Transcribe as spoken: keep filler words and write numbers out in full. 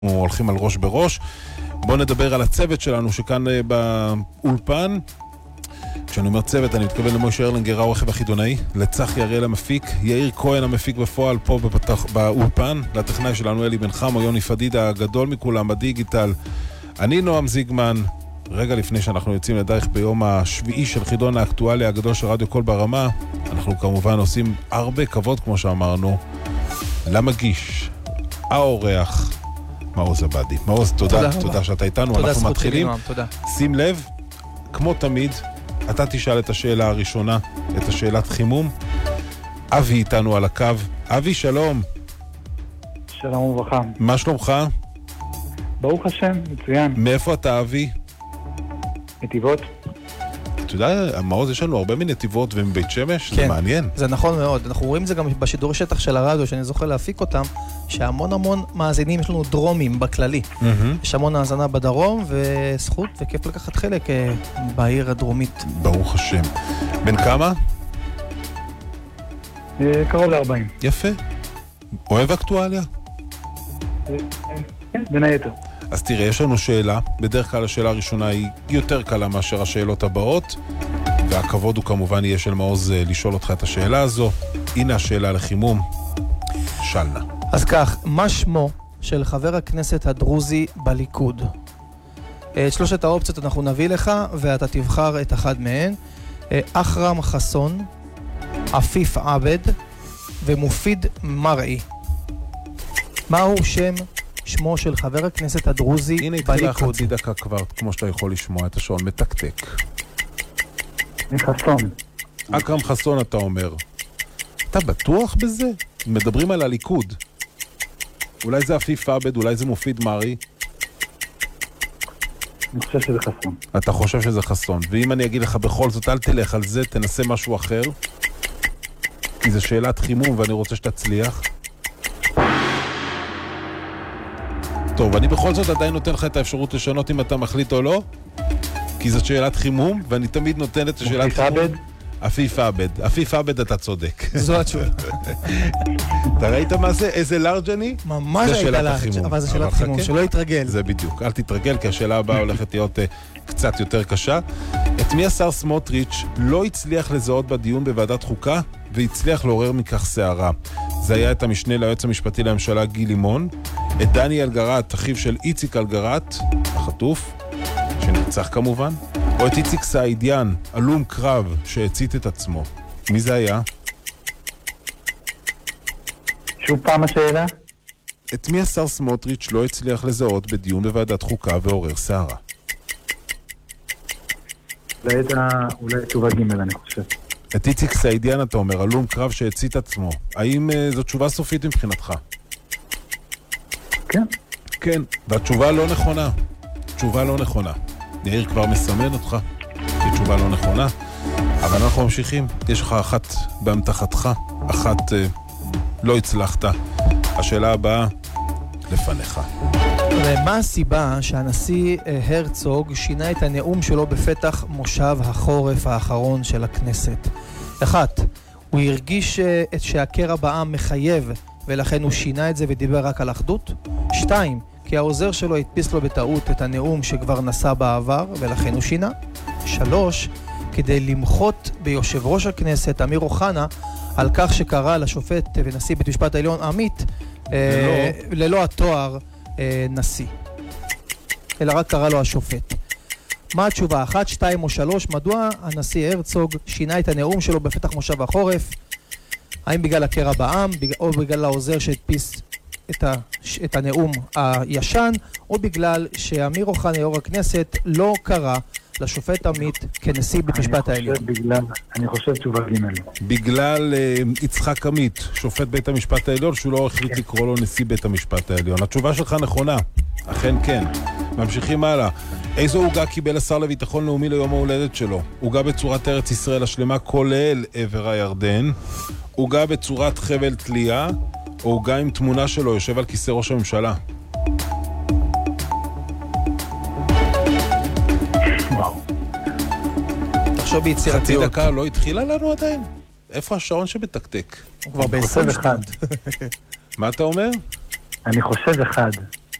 אנחנו הולכים על ראש בראש. בואו נדבר על הצוות שלנו שכאן באולפן. כשאני אומר צוות, אני מתכוון למוישה ארלינגר, העורך והחידונאי, לצחי אריאל המפיק, יאיר כהן המפיק בפועל פה בפתח, באולפן, לטכנאי שלנו אלי בן חמו, יוני פדידה הגדול מכולם בדיגיטל, אני נועם זיגמן. רגע לפני שאנחנו יוצאים לדייך ביום השביעי של חידון האקטואליה הגדול של רדיו קול ברמה, אנחנו כמובן עושים הרבה כבוד, כמו שאמרנו, למגיש, האורח, מעוז עבדי. מעוז, תודה, תודה, תודה שאתה איתנו. תודה, אנחנו מתחילים. נועם, תודה. שים לב, כמו תמיד, אתה תשאל את השאלה הראשונה, את השאלת חימום. אבי איתנו על הקו. אבי, שלום. שלום וברכה. מה שלומך? ברוך השם, מצוין. מאיפה אתה, אבי? נתיבות. אתה יודע, מעוז, יש לנו הרבה מנתיבות ומבית שמש, כן, זה מעניין. זה נכון מאוד. אנחנו רואים זה גם בשידור שטח של הרדיו, שאני זוכה להפיק אותם, שהמון המון מאזינים, יש לנו דרומים בכללי. Mm-hmm. יש המון האזנה בדרום, וזכות וכיף לקחת חלק אה, בעיר הדרומית. ברוך השם. בן כמה? אה, קרוב ל-ארבעים. יפה. אוהב אקטואליה? אה, כן, בין היתר. אז תראה, יש לנו שאלה. בדרך כלל השאלה הראשונה היא יותר קלה מאשר השאלות הבאות, והכבוד הוא כמובן יהיה של מעוז לשאול אותך את השאלה הזו. הנה השאלה לחימום. שאלנה. אז כך, מה שמו של חבר הכנסת הדרוזי בליכוד? את שלושת האופציות אנחנו נביא לך, ואתה תבחר את אחד מהן. אחרם חסון, עפיף עבד ומופיד מרעי. מהו שם שמו של חבר הכנסת הדרוזי בליכוד? הנה התחילה חצי דקה כבר, כמו שאתה יכול לשמוע את השעון מתקתק. חסון. אכרם חסון אתה אומר. אתה בטוח בזה? מדברים על הליכוד. אולי זה עפיף עבד, אולי זה מופיד מרעי. אני חושב שזה חסון. אתה חושב שזה חסון. ואם אני אגיד לך בכל זאת, אל תלך על זה, תנסה משהו אחר. כי זו שאלת חימום ואני רוצה שתצליח. טוב, אני בכל זאת עדיין נותן לך את האפשרות לשנות אם אתה מחליט או לא, כי זאת שאלת חימום, ואני תמיד נותן את השאלת חימום. עבד? עפיף עבד. עפיף עבד, אתה צודק. זו התשובה. אתה ראית מה זה? איזה לארג' אני? ממש ראית לארג', אבל זה שאלת חימום, שלא יתרגל. זה בדיוק, אל תתרגל, כי השאלה הבאה הולכת להיות קצת יותר קשה. את מי השר סמוטריץ' לא הצליח לזהות בדיון בוועדת חוקה, והצליח לעורר מכך שערה? זה היה את המשנה ליועץ המשפטי לממשלה גיל לימון, את דני אלגרט, אחיו של איציק אלגרט, החטוף, שנרצח כמובן, או את איציק סעידיאן, אלום קרב שהצית את עצמו. מי זה היה? שוב פעם השאלה? את מי השר סמוטריץ' לא הצליח לזהות בדיון בוועדת חוקה ועורר שערה? אולי תשובה ג' אני חושב. את איציק סעידיאן אתה אומר, אלום קרב שהצית עצמו. האם uh, זו תשובה סופית מבחינתך? כן. כן, והתשובה לא נכונה. תשובה לא נכונה. יאיר כבר מסמן אותך, כי תשובה לא נכונה. אבל אנחנו ממשיכים. יש לך אחת בהמתחתך, אחת uh, לא הצלחת. השאלה הבאה, לפניך. ומה הסיבה שהנשיא הרצוג שינה את הנאום שלו בפתח מושב החורף האחרון של הכנסת? אחת, הוא הרגיש את שהקרע בעם מחייב ולכן הוא שינה את זה ודיבר רק על אחדות. שתיים, כי העוזר שלו הדפיס לו בטעות את הנאום שכבר נשא בעבר ולכן הוא שינה. שלוש, כדי למחות ביושב ראש הכנסת אמיר אוחנה על כך שקרא לשופט ונשיא בית משפט העליון עמית ללא, ללא התואר נשיא, אלא רק קרא לו השופט. מה התשובה? אחת, שתיים או שלוש? מדוע הנשיא הרצוג שינה את הנאום שלו בפתח מושב החורף? האם בגלל הקרע בעם, או בגלל העוזר שהדפיס את, ה, את הנאום הישן, או בגלל שאמיר אוחנה יו"ר הכנסת לא קרא לשופט עמית כנשיא בית משפט העליון? אני חושב תשובה ג'. בגלל uh, יצחק עמית, שופט בית המשפט העליון, שהוא לא החליט לקרוא לו נשיא בית המשפט העליון. התשובה שלך נכונה, אכן כן. ממשיכים הלאה. איזו עוגה קיבל השר לביטחון לאומי ליום ההולדת שלו? עוגה בצורת ארץ ישראל השלמה כולל עבר הירדן, עוגה בצורת חבל תלייה, או עוגה עם תמונה שלו יושב על כיסא ראש הממשלה? תחשוב ביצירתיות. חצי דקה לא התחילה לנו עדיין? איפה השעון שבתקתק? הוא כבר ב-עשרים ושתיים. מה אתה אומר? אני חושב אחד.